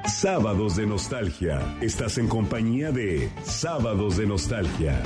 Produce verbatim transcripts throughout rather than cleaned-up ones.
Sábados de Nostalgia. Estás en compañía de Sábados de Nostalgia.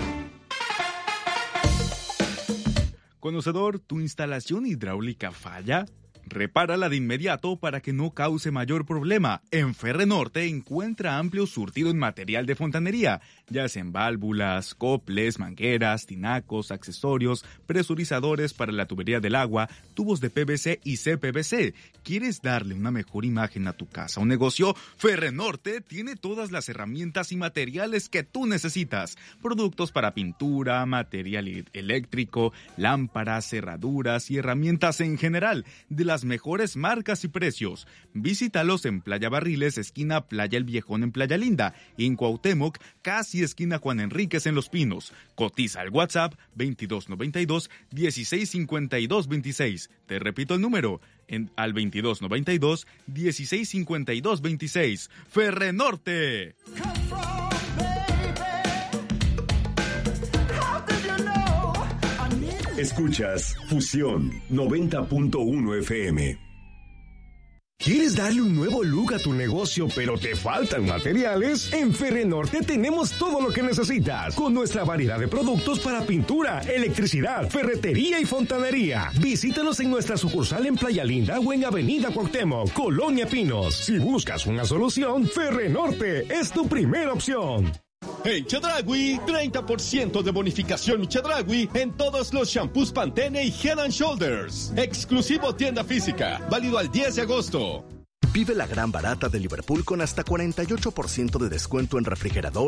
Conocedor, ¿tu instalación hidráulica falla? Repárala de inmediato para que no cause mayor problema. En Ferrenorte encuentra amplio surtido en material de fontanería, ya sea en válvulas, coples, mangueras, tinacos, accesorios, presurizadores para la tubería del agua, tubos de P V C y C P V C. ¿Quieres darle una mejor imagen a tu casa o negocio? Ferrenorte tiene todas las herramientas y materiales que tú necesitas. Productos para pintura, material eléctrico, lámparas, cerraduras y herramientas en general, de las mejores marcas y precios. Visítalos en Playa Barriles, esquina Playa El Viejón en Playa Linda, y en Cuauhtémoc, casi esquina Juan Enríquez en Los Pinos. Cotiza al WhatsApp veintidós noventa y dos, dieciséis cincuenta y dos veintiséis. Te repito el número, en, al veintidós noventa y dos, dieciséis cincuenta y dos veintiséis. Ferrenorte. Escuchas Fusión noventa punto uno F M. ¿Quieres darle un nuevo look a tu negocio, pero te faltan materiales? En Ferrenorte tenemos todo lo que necesitas, con nuestra variedad de productos para pintura, electricidad, ferretería y fontanería. Visítanos en nuestra sucursal en Playa Linda o en Avenida Cuauhtémoc, Colonia Pinos. Si buscas una solución, Ferrenorte es tu primera opción. En Chedraui, treinta por ciento de bonificación Chedraui en todos los shampoos Pantene y Head and Shoulders. Exclusivo tienda física, válido al diez de agosto. Vive la gran barata de Liverpool con hasta cuarenta y ocho por ciento de descuento en refrigerador